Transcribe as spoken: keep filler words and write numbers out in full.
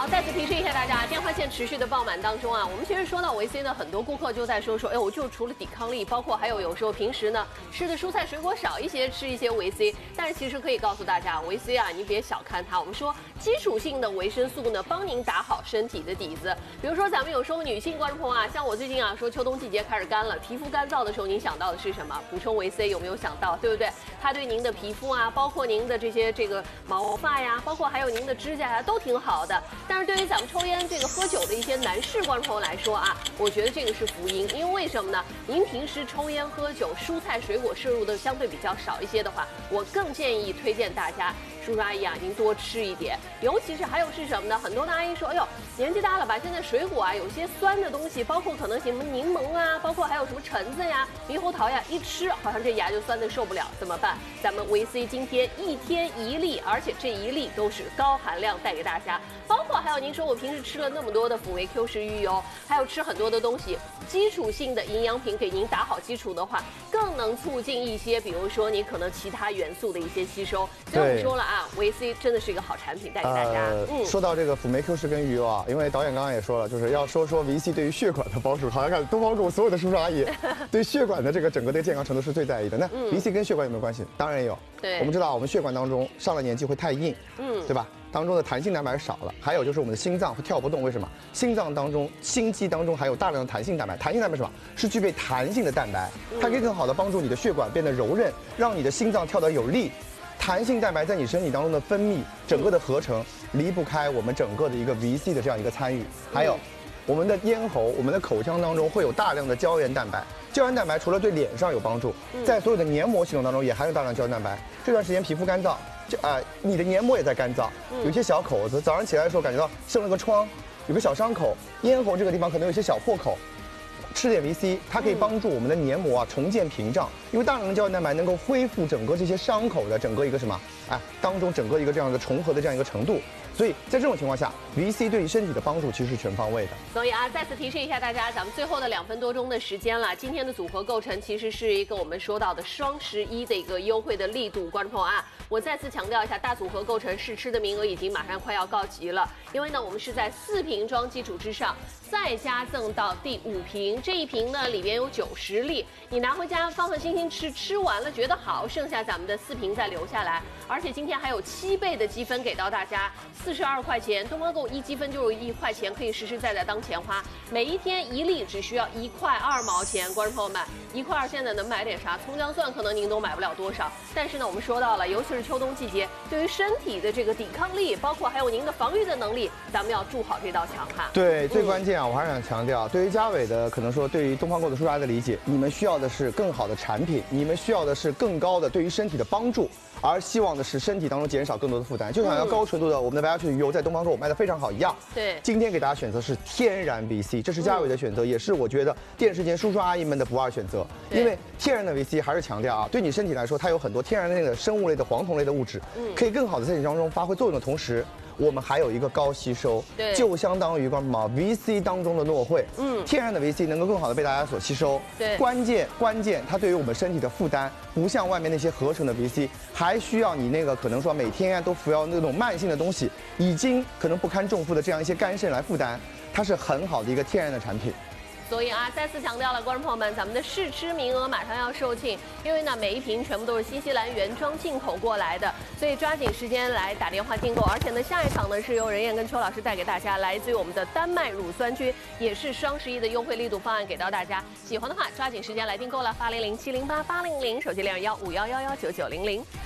好，再次提示一下大家，电话线持续的爆满当中啊，我们其实说到维 C 呢，很多顾客就在说说，哎，我就除了抵抗力，包括还有有时候平时呢吃的蔬菜水果少一些，吃一些维 C。但是其实可以告诉大家，维 C 啊，你别小看它。我们说基础性的维生素呢，帮您打好身体的底子。比如说咱们有时候女性观众朋友啊，像我最近啊说秋冬季节开始干了，皮肤干燥的时候，您想到的是什么？补充维 C 有没有想到？对不对？它对您的皮肤啊，包括您的这些这个毛发呀，包括还有您的指甲呀，都挺好的。但是对于咱们抽烟这个喝酒的一些男士观众朋友来说啊，我觉得这个是福音，因为为什么呢？您平时抽烟喝酒，蔬菜水果摄入的相对比较少一些的话，我更建议推荐大家，叔叔阿姨啊，您多吃一点。尤其是还有是什么呢？很多的阿姨说，哎呦，年纪大了吧，现在水果啊有些酸的东西，包括可能什么柠檬啊，包括还有什么橙子呀、猕猴桃呀，一吃好像这牙就酸的受不了，怎么办？咱们维 C 今天一天一粒，而且这一粒都是高含量带给大家，包括还有您说我平时吃了那么多的辅维 Q 十鱼油，还有吃很多的东西，基础性的营养品给您打好基础的话，更能促进一些，比如说你可能其他元素的一些吸收。所以我们说了啊，维 C 真的是一个好产品带给大家。 呃、嗯，说到这个辅酶 Q 十跟鱼油啊，因为导演刚刚也说了，就是要说说维 C 对于血管的帮助。好像看东方狗所有的叔叔阿姨对血管的这个整个的健康程度是最在意的。那维 C 跟血管有没有关系？当然有。对，我们知道我们血管当中上了年纪会太硬，嗯，对吧？当中的弹性蛋白少了，还有就是我们的心脏会跳不动，为什么？心脏当中、心肌当中还有大量的弹性蛋白。弹性蛋白是什么？是具备弹性的蛋白，它可以更好的帮助你的血管变得柔韧，让你的心脏跳得有力。弹性蛋白在你身体当中的分泌，整个的合成离不开我们整个的一个 维 C 的这样一个参与。还有，我们的咽喉、我们的口腔当中会有大量的胶原蛋白。胶原蛋白除了对脸上有帮助，在所有的黏膜系统当中也含有大量胶原蛋白。这段时间皮肤干燥，就啊、呃，你的黏膜也在干燥，有一些小口子，早上起来的时候感觉到生了个疮，有个小伤口，咽喉这个地方可能有一些小破口。吃点维 C， 它可以帮助我们的黏膜啊重建屏障，因为大量的胶原蛋白能够恢复整个这些伤口的整个一个什么，哎，当中整个一个这样的重合的这样一个程度。所以在这种情况下，维 C 对于身体的帮助其实是全方位的。 所以啊，再次提示一下大家，咱们最后的两分多钟的时间了，今天的组合构成其实是一个我们说到的双十一的一个优惠的力度。观众朋友啊，我再次强调一下，大组合构成试吃的名额已经马上快要告急了，因为呢，我们是在四瓶装基础之上再加赠到第五瓶，这一瓶呢里边有九十粒，你拿回家放放心心吃，吃完了觉得好，剩下咱们的四瓶再留下来，而且今天还有七倍的积分给到大家。四十二块钱，东方购一积分就有一块钱，可以实实在在当钱花。每一天一粒只需要一块二毛钱，观众朋友们，一块二现在能买点啥？葱姜蒜可能您都买不了多少。但是呢，我们说到了，尤其是秋冬季节，对于身体的这个抵抗力，包括还有您的防御的能力，咱们要筑好这道墙哈。 对，最关键啊，我还是想强调，对于嘉伟的可能说，对于东方购的叔叔阿姨的理解，你们需要的是更好的产品，你们需要的是更高的对于身体的帮助。而希望的是身体当中减少更多的负担，就像要高纯度的我们的白牙去鱼油在东方购卖的非常好一样。 对， 今天给大家选择是天然维 C， 这是嘉伟的选择，也是我觉得电视前叔叔阿姨们的不二选择。因为天然的维 C 还是强调啊，对你身体来说，它有很多天然的那个生物类的黄酮类的物质，可以更好的在你当中发挥作用的同时。我们还有一个高吸收， 对， 就相当于什么 维 C 当中的诺慧，嗯，天然的维 C 能够更好的被大家所吸收， 对， 关键关键它对于我们身体的负担，不像外面那些合成的 维 C， 还需要你那个可能说每天啊都服药那种慢性的东西，已经可能不堪重负的这样一些肝肾来负担，它是很好的一个天然的产品。 所以啊，再次强调了，观众朋友们，咱们的试吃名额马上要售罄，因为呢，每一瓶全部都是新西兰原装进口过来的，所以抓紧时间来打电话订购。而且呢，下一场呢是由任燕跟邱老师带给大家，来自于我们的丹麦乳酸菌，也是双十一的优惠力度方案给到大家。喜欢的话，抓紧时间来订购了，八零零七零八八零零，手机零二幺五幺幺幺九九零零。